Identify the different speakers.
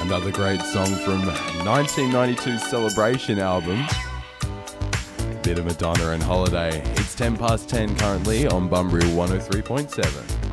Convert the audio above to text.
Speaker 1: Another great song from 1992's Celebration album. Bit of Madonna and Holiday. It's 10 past 10 currently on Bunbury 103.7.